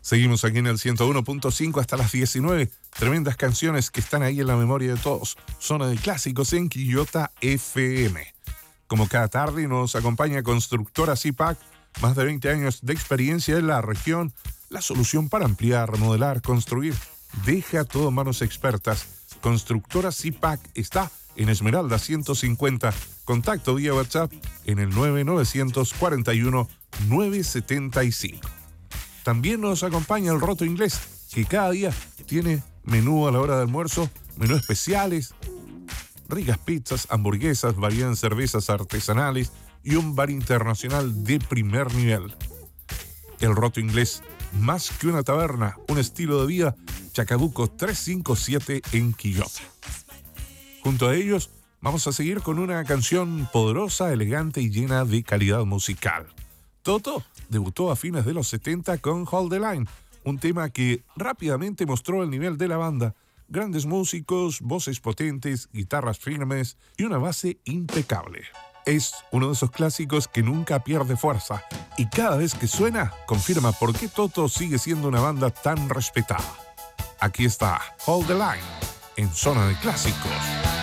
Seguimos aquí en el 101.5 hasta las 19. Tremendas canciones que están ahí en la memoria de todos. Zona de clásicos en Quillota FM. Como cada tarde nos acompaña Constructora Zipac, más de 20 años de experiencia en la región. La solución para ampliar, remodelar, construir. Deja todo en manos expertas. Constructora Zipac está en Esmeralda 150. Contacto vía WhatsApp en el 9941 975. También nos acompaña el Roto Inglés, que cada día tiene menú a la hora de almuerzo, menú especiales, ricas pizzas, hamburguesas, variedad en cervezas artesanales y un bar internacional de primer nivel. El Roto Inglés, más que una taberna, un estilo de vida, Chacabuco 357 en Quillota. Junto a ellos, vamos a seguir con una canción poderosa, elegante y llena de calidad musical. Toto debutó a fines de los 70 con Hold the Line, un tema que rápidamente mostró el nivel de la banda. Grandes músicos, voces potentes, guitarras firmes y una base impecable. Es uno de esos clásicos que nunca pierde fuerza y cada vez que suena confirma por qué Toto sigue siendo una banda tan respetada. Aquí está Hold the Line en Zona de Clásicos.